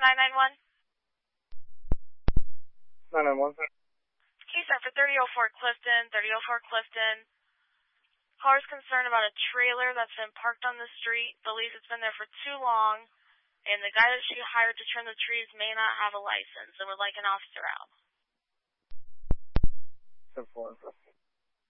991. 991. Case for 3004 Clifton, 3004 Clifton. Caller's concerned about a trailer that's been parked on the street. Believes it's been there for too long, and the guy that she hired to trim the trees may not have a license and would like an officer out. 10-4.